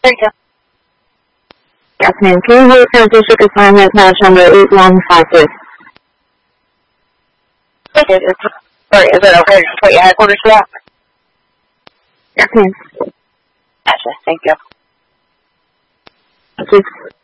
Thank you. Yes, ma'am. Can you hold transition assignment match number 8156? Sorry, is it okay to just put your headquarters for that? Yes, ma'am. Gotcha. Thank you. Thank you.